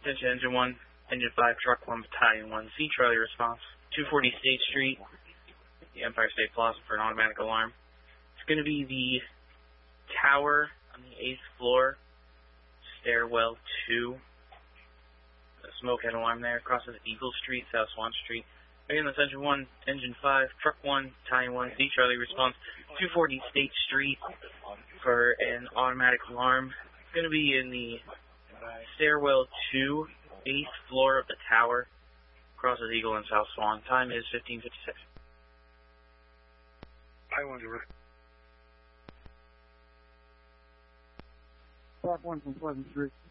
Attention Engine 1, Engine 5, Truck 1, Battalion 1, C Charlie response. 240 State Street, the Empire State Plaza for an automatic alarm. It's going to be the tower on the 8th floor, stairwell 2. The smoke had an alarm there. Crosses Eagle Street, South Swan Street. Again, that's Engine 1, Engine 5, Truck 1, Battalion 1, C Charlie response. 240 State Street for an automatic alarm. It's going to be in the stairwell 2, 8th floor of the tower. Crosses Eagle and South Swan. Time is 15:56. I want to. Truck 1 from Pleasant Street.